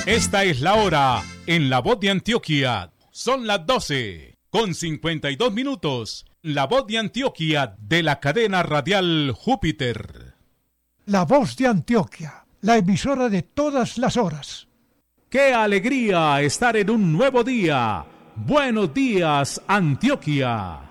Esta es la hora en La Voz de Antioquia. Son las 12:52. La Voz de Antioquia de la cadena radial Júpiter. La Voz de Antioquia, la emisora de todas las horas. ¡Qué alegría estar en un nuevo día! Buenos días, Antioquia.